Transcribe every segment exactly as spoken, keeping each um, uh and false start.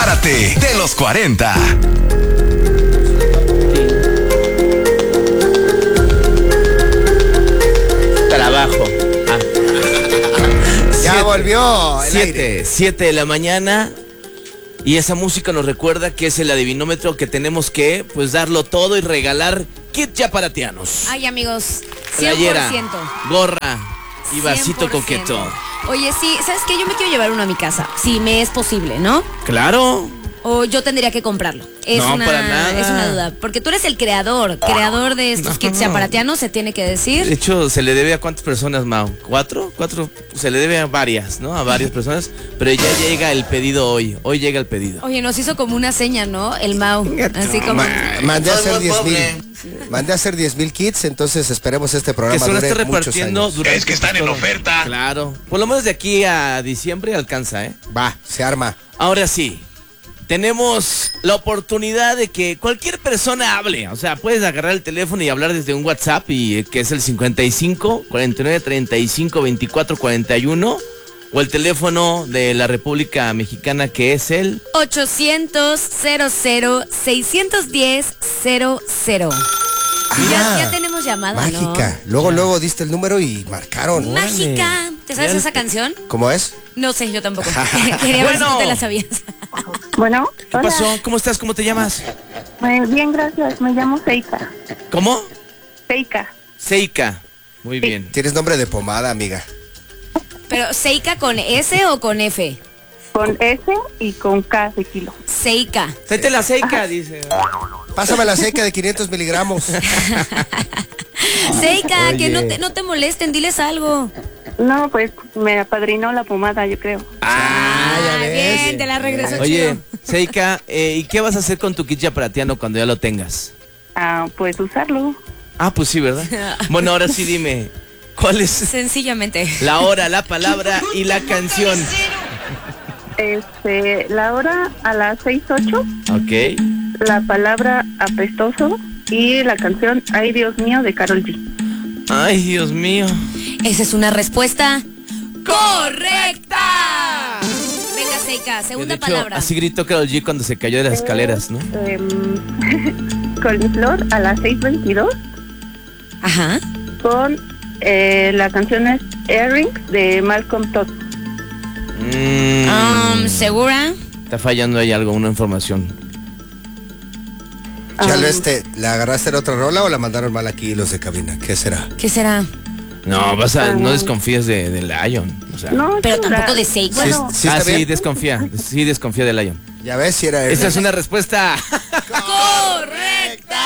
Párate de los cuarenta. Trabajo. Ah. Ya Siete, volvió el siete, aire. siete de la mañana. Y esa música nos recuerda que es el adivinómetro que tenemos que, pues, darlo todo y regalar kit yaparatianos. Ay, amigos, cien por Playera, ciento. gorra y vasito cien por ciento. coqueto. Oye, sí, ¿sabes qué? Yo me quiero llevar uno a mi casa, si me es posible, ¿no? Claro. O yo tendría que comprarlo. Es No, una, para nada. es una duda. Porque tú eres el creador, creador de estos No. kits yaparatianos, se tiene que De decir. hecho, se le debe a cuántas personas, Mau. ¿Cuatro? Cuatro. Se le debe a varias, ¿no? A varias personas. Pero ya llega el pedido hoy. Hoy llega el pedido. Oye, nos hizo como una seña, ¿no? El Mau. Así como. Ma- mandé a hacer Soy muy diez pobre. mil. Mandé a hacer diez mil kits, entonces esperemos este Que programa se van a dure estar muchos repartiendo años. durante Es que están en todo. oferta. Claro. Por lo menos de aquí a diciembre alcanza, ¿eh? Va, se arma. Ahora sí. Tenemos la oportunidad de que cualquier persona hable. O sea, puedes agarrar el teléfono y hablar desde un WhatsApp, y eh, que es el cincuenta y cinco, cuarenta y nueve, treinta y cinco, veinticuatro, cuarenta y uno. O el teléfono de la República Mexicana, que es el... ochocientos, cero cero, seiscientos diez, cero cero. Ya, ya tenemos llamada, Mágica. Luego, luego diste el número y marcaron. ¿no? Mágica. ¿Te sabes Ya- esa canción? ¿Cómo es? No sé, yo tampoco. Quería ver si Bueno. tú te la sabías. Bueno, ¿Qué hola. pasó? ¿Cómo estás? ¿Cómo te llamas? Muy bien, gracias. Me llamo Seika. ¿Cómo? Seika. Seika. Muy bien. Tienes nombre de pomada, amiga. Pero, ¿Seika con S o con F? Con S y con K de kilo. Seika. Tráete la Seika, dice. Pásame la seca de quinientos miligramos. Seika, que Oye. no te, no te molesten, diles algo. No, pues me apadrinó la pomada, yo creo. Ah, ya ves. Bien, te la regreso Oye, chido. Seika, eh, ¿y qué vas a hacer con tu kit yaparatiano cuando ya lo tengas? Ah, pues usarlo. Ah, pues sí, ¿verdad? Bueno, ahora sí dime, ¿cuál es Sencillamente. la hora, la palabra y la canción? Este, la hora a las seis ocho, Ok. la palabra apestoso y la canción Ay Dios mío de Karol G. Ay, Dios mío. Esa es una respuesta correcta. Venga, Seika, segunda De hecho, palabra. así gritó Karol G cuando se cayó de las escaleras, ¿no? Em, coliflor a las seis veintidós Ajá. con eh, la canción es Earrings de Malcolm Todd. Mm, Um, ¿Segura? está fallando ahí algo, una información. ¿Ya Ah. lo este, la agarraste en otra rola o la mandaron mal aquí los de cabina? ¿Qué será? ¿Qué será? No, vas a, no desconfíes de, de Lion. O sea. No, Pero chula. tampoco de Seika. Bueno, Sí, ah, está sí, bien. desconfía. Sí, desconfía de Lion. Ya ves si era Esta es una respuesta. ¡Correcta!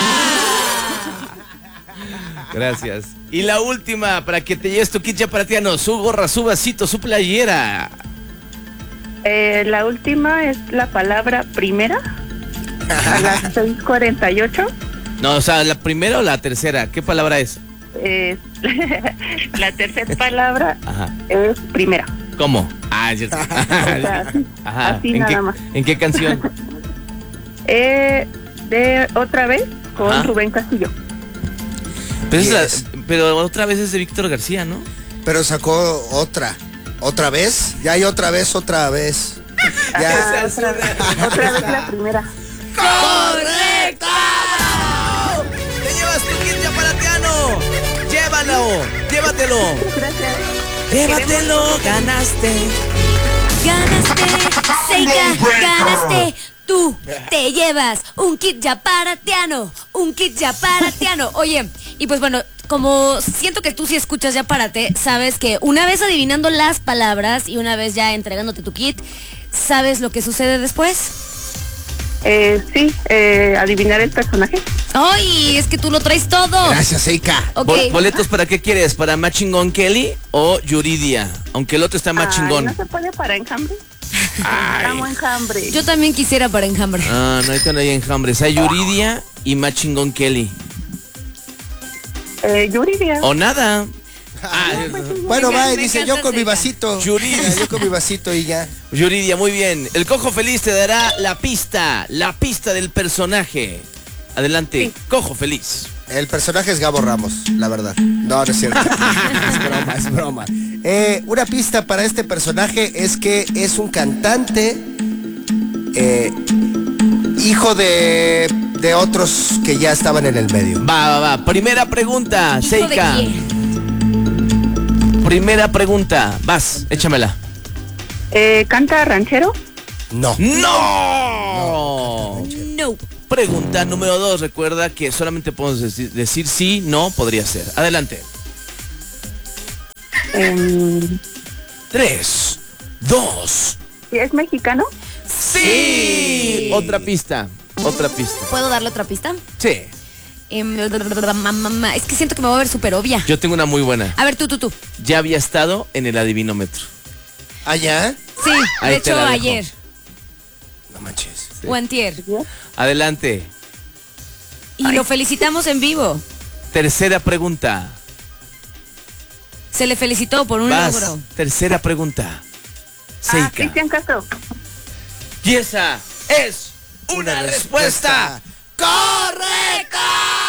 Gracias. Y la última, para que te lleves tu kit yaparatiano, su gorra, su vasito, su playera. eh, la última es la palabra primera a las seis cuarenta y ocho. No, o sea, ¿la primera o la tercera? ¿Qué palabra es? Eh, la tercera palabra Ajá. es primera. ¿Cómo? Ah, ya sé. O sea, así, Ajá. así ¿En nada qué, más. ¿En qué canción? Eh, de otra vez con Ajá. Rubén Castillo. Pero, es la- Yes. pero otra vez es de Víctor García, ¿no? Pero sacó otra. ¿Otra vez? Ya hay otra vez, otra vez. Ya. Ah, otra, otra vez la primera. ¡Correcto! ¡Te llevas tu kit yaparatiano! ¡Llévalo! ¡Llévatelo! Gracias. ¡Llévatelo! ¡Ganaste! Ganaste, Seika, ganaste. Tú te llevas un kit yaparatiano, un kit yaparatiano. Oye, y pues bueno, como siento que tú sí escuchas Yaparate, sabes que una vez adivinando las palabras y una vez ya entregándote tu kit, ¿sabes lo que sucede después? Eh, sí, eh, adivinar el personaje. ¡Ay! Es que tú lo traes todo. Gracias, Seika. Ok. Bol- ¿Boletos para qué quieres? ¿Para Machingón Kelly o Yuridia? Aunque el otro está más Ay, chingón. ¿no se puede para enjambre? Estamos enjambre. Yo también quisiera para enjambre. Ah, no, ahorita no hay enjambres. Hay Yuridia y Machingón Kelly. Eh, Yuridia. O nada. Ah, Bueno, Me va y encanta, dice me yo encanta con mi Seika. vasito. Yuridia. Ya, yo con mi vasito y ya. Yuridia, muy bien. El Cojo Feliz te dará la pista, la pista del personaje. Adelante, Cojo Feliz. El personaje es Gabo Ramos, la verdad. No, no es cierto. Es broma, es broma. Eh, una pista para este personaje es que es un cantante eh, hijo de, de otros que ya estaban en el medio. Va, va, va. Primera pregunta, ¿Hijo de Seika. quién? Primera pregunta. Vas, échamela. Eh, ¿Canta ranchero? No. ¡No! No. Pregunta número dos. Recuerda que solamente podemos decir, decir sí, no, podría ser. Adelante. Em, Tres, dos. ¿Es mexicano? ¡Sí! Otra pista, otra pista. ¿Puedo darle otra pista? Sí. Em, Es que siento que me va a ver súper obvia. Yo tengo una muy buena. A ver, tú, tú, tú. Ya había estado en el adivinómetro. ¿Allá? Sí, Ahí de te hecho la dejo. ayer. No manches. O antier. Adelante. Y lo felicitamos en vivo. Tercera pregunta. Se le felicitó por un Vas. logro. Tercera pregunta. Ah, Seika. Cristian Castro. Y esa es una, respuesta. ¡Correcta!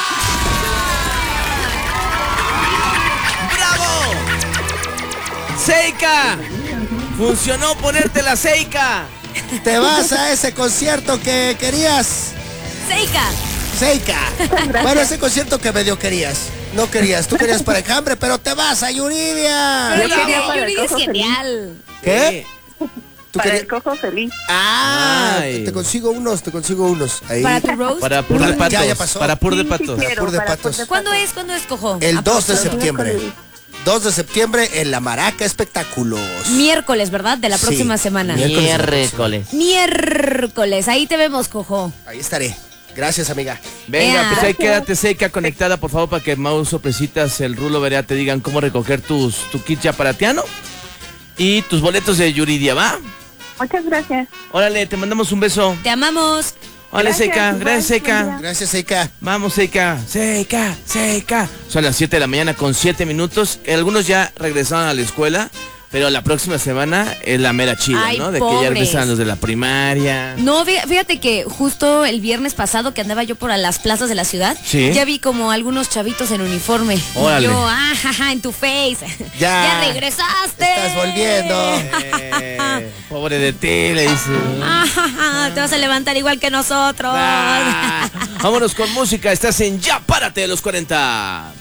¡Bravo! Seika. Funcionó ponerte la Seika. Te vas a ese concierto que querías. Seika. Seika. Bueno, ese concierto que medio querías. No querías, tú querías para Enjambre, pero te vas a Yuridia. Yo quería para el Yuri es Cojo Feliz. genial. ¿Qué? ¿Tú Para querías? el Cojo Feliz. Ah, Ay. te consigo unos, te consigo unos. Ahí. Para tu roast. Para pur de Ya, patos. ya pasó. Para pur de Sí, sí patos. quiero, Pur de para patos. Pur de ¿Cuándo Patos. es? ¿Cuándo es, Cojo? El dos de Apóstol. septiembre. Miércoles. dos de septiembre en la Maraca Espectáculos. Miércoles, ¿verdad? De la Sí, próxima semana. miércoles. Miércoles. Miércoles. Ahí te vemos, Cojo. Ahí estaré. Gracias, amiga. Venga, Ea. pues ahí quédate Seika conectada, por favor, para que Mau Sorpresitas, el Rulo Verá te digan cómo recoger tus, tu kit ya para Tiano y tus boletos de Yuridia, ¿va? Muchas gracias. Órale, te mandamos un beso. Te amamos. Órale, Gracias, Seika, igual, gracias, buen Seika. día. Gracias, Seika. Vamos, Seika, Seika, Seika. Son las siete de la mañana con siete minutos. Algunos ya regresaron a la escuela, pero la próxima semana es la mera chida, Ay, ¿no? De que ya pobres. regresan los de la primaria. No, fí- fíjate que justo el viernes pasado que andaba yo por a las plazas de la ciudad, Sí. ya vi como algunos chavitos en uniforme. Órale. Y yo, ah, jaja, en tu face. Ya. regresaste. Estás volviendo. Eh, pobre de ti, le dice. Ah, jaja, te vas a levantar igual que nosotros. Ah, vámonos con música. Estás en Ya Párate de los cuarenta.